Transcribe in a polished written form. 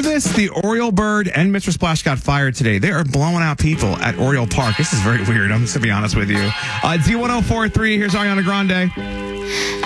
hear this? The Oriole Bird and Mr. Splash got fired today. They are blowing out people at Oriole Park. This is very weird. I'm just going to be honest with you. Z1043, here's Ariana Grande.